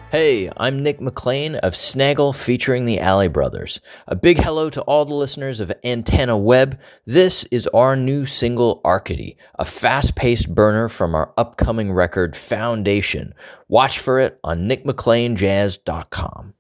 Hey, I'm Nick McLean of Snaggle featuring the Alley Brothers. A big hello to all the listeners of Antenna Web. This is our new single, Arcady, a fast-paced burner from our upcoming record, Foundation. Watch for it on nickmcleanjazz.com.